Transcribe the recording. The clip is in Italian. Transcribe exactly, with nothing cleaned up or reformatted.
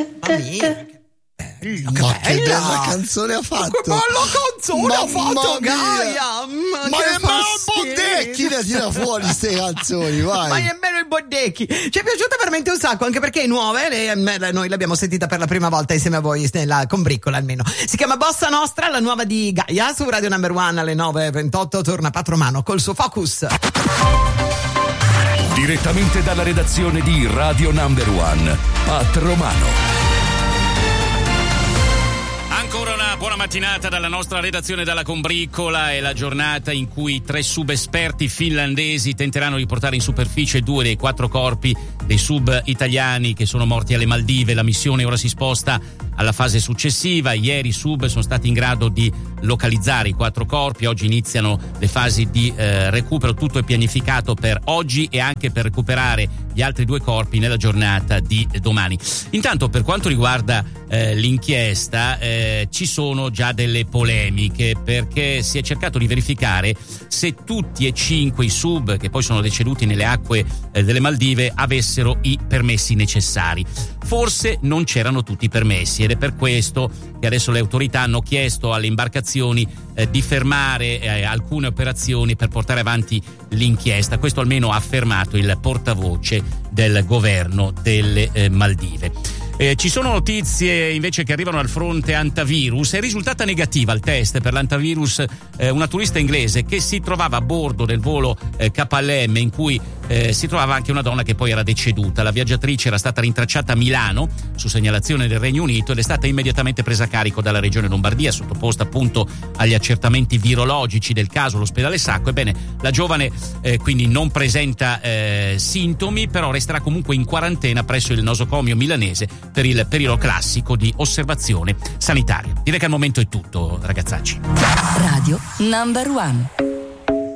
Mamma mia. Bello, che ma bella. che bella canzone ha fatto! Che bella canzone ha fatto Gaia! Ma, ma nemmeno il Bondecchi le tira fuori ste canzoni, vai! Ma nemmeno il Bondecchi! Ci è piaciuta veramente un sacco, anche perché è nuova, eh? Noi l'abbiamo sentita per la prima volta insieme a voi, nella combriccola almeno. Si chiama Bossa Nostra, la nuova di Gaia, su Radio Number One alle nove e ventotto torna Patromano col suo Focus. Direttamente dalla redazione di Radio Number One, Patromano. Ancora una buona mattinata dalla nostra redazione dalla combriccola. È la giornata in cui tre subesperti finlandesi tenteranno di portare in superficie due dei quattro corpi dei sub italiani che sono morti alle Maldive. La missione ora si sposta alla fase successiva. Ieri i sub sono stati in grado di localizzare i quattro corpi, oggi iniziano le fasi di eh, recupero. Tutto è pianificato per oggi e anche per recuperare gli altri due corpi nella giornata di domani. Intanto, per quanto riguarda eh, l'inchiesta, eh, ci sono già delle polemiche, perché si è cercato di verificare se tutti e cinque i sub che poi sono deceduti nelle acque eh, delle Maldive avessero i permessi necessari. Forse non c'erano tutti i permessi, ed è per questo che adesso le autorità hanno chiesto alle imbarcazioni eh, di fermare eh, alcune operazioni per portare avanti l'inchiesta. Questo almeno ha affermato il portavoce del governo delle eh, Maldive. Eh, ci sono notizie invece che arrivano dal fronte antivirus. È risultata negativa al test per l'antivirus eh, una turista inglese che si trovava a bordo del volo eh, K L M, in cui eh, si trovava anche una donna che poi era deceduta. La viaggiatrice era stata rintracciata a Milano su segnalazione del Regno Unito ed è stata immediatamente presa a carico dalla regione Lombardia, sottoposta appunto agli accertamenti virologici del caso all'ospedale Sacco. Ebbene, la giovane eh, quindi non presenta eh, sintomi, però resterà comunque in quarantena presso il nosocomio milanese per il periodo classico di osservazione sanitaria. Direi che al momento è tutto, ragazzacci. Radio Number One.